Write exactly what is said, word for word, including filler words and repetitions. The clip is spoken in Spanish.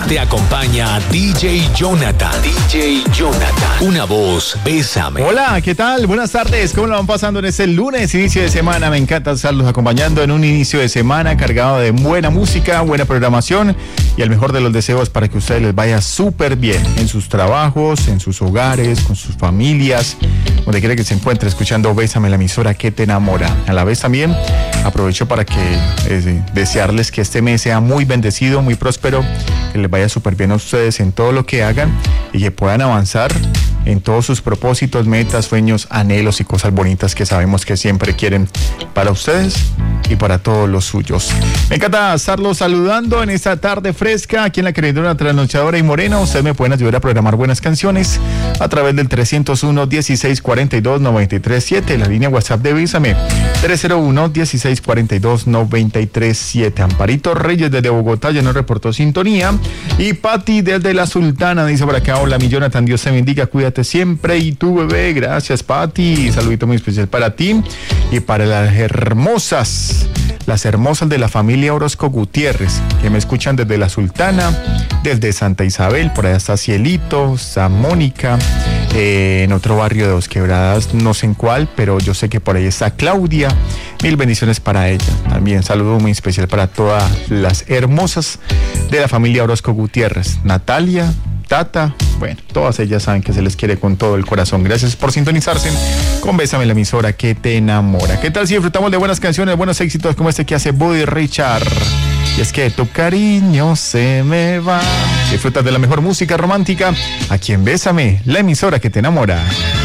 te acompaña D J Jonathan. D J Jonathan. Una voz, bésame. Hola, ¿qué tal? Buenas tardes. ¿Cómo lo van pasando en este lunes, inicio de semana? Me encanta estarlos acompañando en un inicio de semana cargado de buena música, buena programación y el mejor de los deseos para que a ustedes les vaya súper bien en sus trabajos, en sus hogares, con sus familias, donde quiera que se encuentre escuchando Bésame, la emisora que te enamora. A la vez también aprovecho para que eh, desearles que este mes sea muy bendecido, muy próspero, que les vaya súper bien a ustedes en todo lo que hagan y que puedan avanzar en todos sus propósitos, metas, sueños, anhelos y cosas bonitas que sabemos que siempre quieren para ustedes y para todos los suyos. Me encanta estarlos saludando en esta tarde fresca aquí en la querida trasnochadora y morena. Ustedes me pueden ayudar a programar buenas canciones a través del trescientos uno, dieciséis cuarenta y dos, noventa y tres siete, la línea WhatsApp de Bésame, trescientos uno, dieciséis cuarenta y dos, noventa y tres siete. Amparito Reyes desde Bogotá ya nos reportó sintonía y Patti desde La Sultana dice por acá: hola mi Jonathan, Dios te bendiga, cuídate siempre y tu bebé. Gracias, Patti. Saludito muy especial para ti y para las hermosas, las hermosas de la familia Orozco Gutiérrez, que me escuchan desde La Sultana, desde Santa Isabel, por allá está Cielito, está Mónica, eh, en otro barrio de Dos Quebradas, no sé en cuál, pero yo sé que por ahí está Claudia. Mil bendiciones para ella. También saludo muy especial para todas las hermosas de la familia Orozco Gutiérrez, Natalia, Tata, bueno, todas ellas saben que se les quiere con todo el corazón. Gracias por sintonizarse con Bésame, la emisora que te enamora. ¿Qué tal si disfrutamos de buenas canciones, de buenos éxitos como este que hace Buddy Richard? Y es que tu cariño se me va. Disfrutas de la mejor música romántica aquí en Bésame, la emisora que te enamora.